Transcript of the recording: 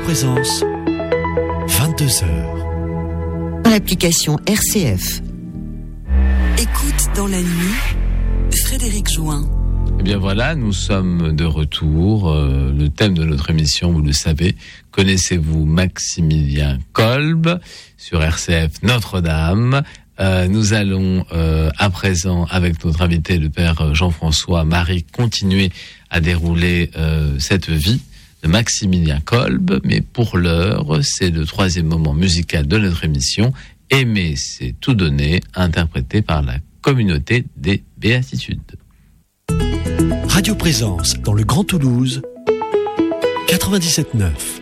Présence, 22h. Dans l'application RCF. Écoute dans la nuit, Frédéric Join. Eh bien voilà, nous sommes de retour. Le thème de notre émission, vous le savez, connaissez-vous Maximilien Kolb sur RCF Notre-Dame. Nous allons à présent, avec notre invité, le père Jean-François Marie, continuer à dérouler cette vie de Maximilien Kolb. Mais pour l'heure, c'est le troisième moment musical de notre émission. Aimer, c'est tout donner, interprété par la communauté des Béatitudes. Radio Présence dans le Grand Toulouse, 97.9.